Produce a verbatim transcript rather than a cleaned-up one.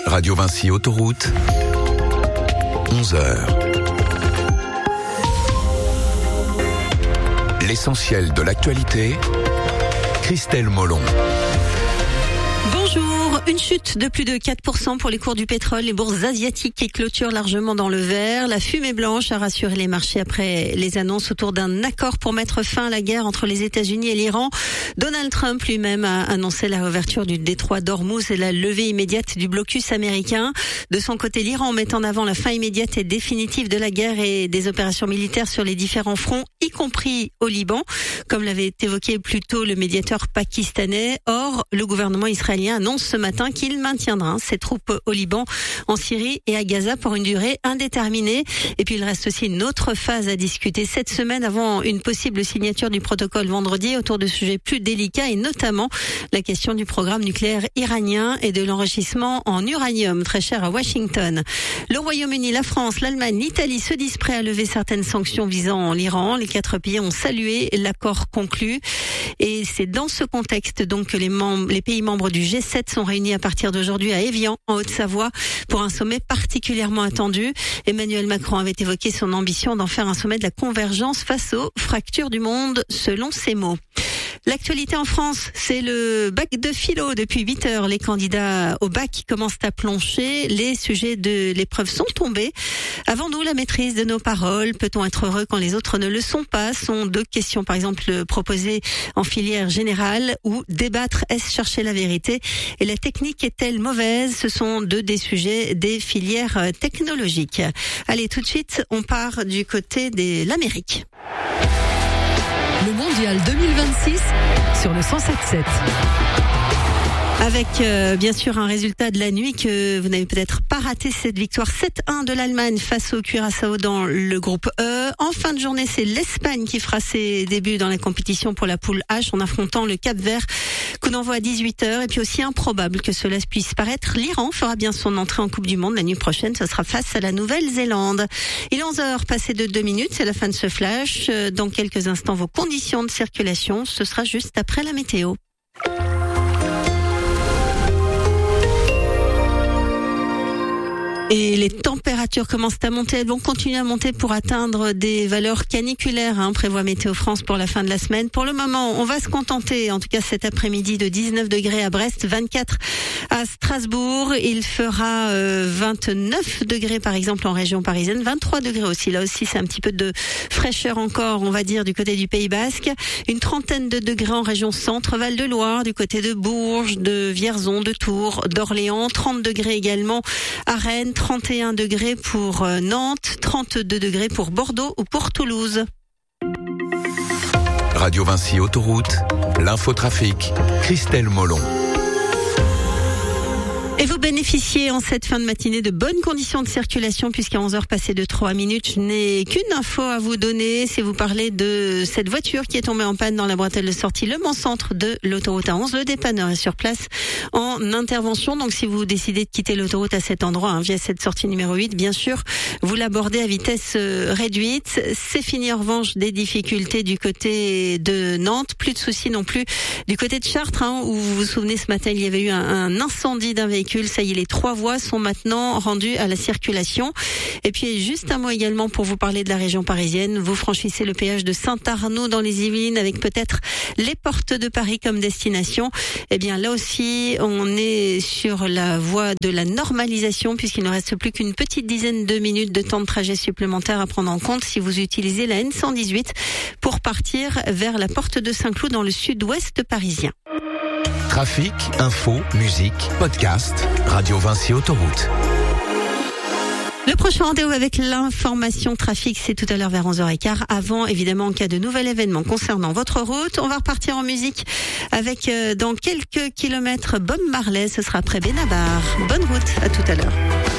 Radio Vinci Autoroute, onze heures. L'essentiel de l'actualité, Christelle Molon. Bonjour, une chute de plus de quatre pour cent pour les cours du pétrole, les bourses asiatiques qui clôturent largement dans le vert. La fumée blanche a rassuré les marchés après les annonces autour d'un accord pour mettre fin à la guerre entre les États-Unis et l'Iran. Donald Trump lui-même a annoncé la réouverture du détroit d'Ormuz et la levée immédiate du blocus américain. De son côté, l'Iran met en avant la fin immédiate et définitive de la guerre et des opérations militaires sur les différents fronts, y compris au Liban, comme l'avait évoqué plus tôt le médiateur pakistanais. Or, le gouvernement israélien annonce ce matin qu'il maintiendra ses troupes au Liban, en Syrie et à Gaza pour une durée indéterminée. Et puis il reste aussi une autre phase à discuter cette semaine avant une possible signature du protocole vendredi autour de sujets plus délicats et notamment la question du programme nucléaire iranien et de l'enrichissement en uranium très cher à Washington. Le Royaume-Uni, la France, l'Allemagne, l'Italie se disent prêts à lever certaines sanctions visant l'Iran. Les quatre pays ont salué l'accord conclu et c'est dans ce contexte donc que les, membres, les pays membres du G sept sont réunis à partir d'aujourd'hui à Évian, en Haute-Savoie, pour un sommet particulièrement attendu. Emmanuel Macron avait évoqué son ambition d'en faire un sommet de la convergence face aux fractures du monde, selon ses mots. L'actualité en France, c'est le bac de philo. Depuis huit heures, les candidats au bac commencent à plancher. Les sujets de l'épreuve sont tombés. Avons-nous la maîtrise de nos paroles? Peut-on être heureux quand les autres ne le sont pas? Sont deux questions, par exemple, proposées en filière générale. Ou débattre, est-ce chercher la vérité? Et la technique est-elle mauvaise? Ce sont deux des sujets des filières technologiques. Allez, tout de suite, on part du côté de l'Amérique. Le mondial deux mille vingt-six sur le cent sept sept. Avec euh, bien sûr un résultat de la nuit que vous n'avez peut-être pas raté, cette victoire sept un de l'Allemagne face au Curaçao dans le groupe E. En fin de journée, c'est l'Espagne qui fera ses débuts dans la compétition pour la poule H en affrontant le Cap-Vert. Coup d'envoi à dix-huit heures. Et puis aussi improbable que cela puisse paraître, l'Iran fera bien son entrée en Coupe du Monde la nuit prochaine. Ce sera face à la Nouvelle-Zélande. Il est onze heures passées de deux minutes. C'est la fin de ce flash. Dans quelques instants, vos conditions de circulation. Ce sera juste après la météo. Et les températures commencent à monter, elles vont continuer à monter pour atteindre des valeurs caniculaires, hein, prévoit Météo France pour la fin de la semaine. Pour le moment, on va se contenter, en tout cas cet après-midi, de dix-neuf degrés à Brest, vingt-quatre à Strasbourg. Il fera euh, vingt-neuf degrés par exemple en région parisienne, vingt-trois degrés aussi. Là aussi, c'est un petit peu de fraîcheur encore, on va dire, du côté du Pays Basque. Une trentaine de degrés en région centre, Val-de-Loire, du côté de Bourges, de Vierzon, de Tours, d'Orléans. trente degrés également à Rennes. trente et un degrés pour Nantes, trente-deux degrés pour Bordeaux ou pour Toulouse. Radio Vinci Autoroute, l'infotrafic, Christelle Molon. Et vous bénéficiez en cette fin de matinée de bonnes conditions de circulation puisqu'à onze heures passées de trois minutes, je n'ai qu'une info à vous donner. C'est vous parler de cette voiture qui est tombée en panne dans la bretelle de sortie Le Mans Centre de l'autoroute A onze. Le dépanneur est sur place en intervention. Donc si vous décidez de quitter l'autoroute à cet endroit, hein, via cette sortie numéro huit, bien sûr, vous l'abordez à vitesse réduite. C'est fini en revanche des difficultés du côté de Nantes. Plus de soucis non plus du côté de Chartres, hein, où vous vous souvenez ce matin, il y avait eu un, un incendie d'un véhicule. Ça y est, les trois voies sont maintenant rendues à la circulation. Et puis, juste un mot également pour vous parler de la région parisienne. Vous franchissez le péage de Saint-Arnaud dans les Yvelines avec peut-être les portes de Paris comme destination. Eh bien, là aussi, on est sur la voie de la normalisation puisqu'il ne reste plus qu'une petite dizaine de minutes de temps de trajet supplémentaire à prendre en compte si vous utilisez la N cent dix-huit pour partir vers la porte de Saint-Cloud dans le sud-ouest parisien. Trafic, info, musique, podcast, Radio Vinci Autoroute. Le prochain rendez-vous avec l'information trafic, c'est tout à l'heure vers onze heures quinze. Avant, évidemment, en cas de nouvel événement concernant votre route, on va repartir en musique avec, euh, dans quelques kilomètres, Bob Marley. Ce sera après Benabar. Bonne route, à tout à l'heure.